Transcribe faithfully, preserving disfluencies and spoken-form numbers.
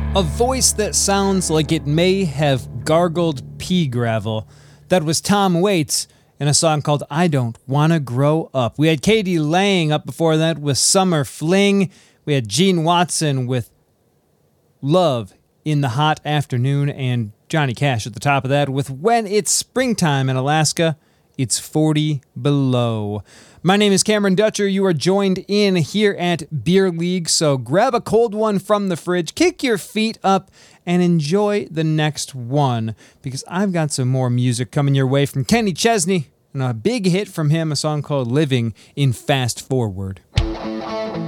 A voice that sounds like it may have gargled pea gravel. That was Tom Waits in a song called I Don't Wanna Grow Up. We had Katie Lang up before that with Summer Fling. We had Gene Watson with Love in the Hot Afternoon, and Johnny Cash at the top of that with When It's Springtime in Alaska, It's forty Below. My name is Cameron Dutcher. You are joined in here at Beer League, so grab a cold one from the fridge, kick your feet up, and enjoy the next one, because I've got some more music coming your way from Kenny Chesney, and a big hit from him, a song called Living in Fast Forward.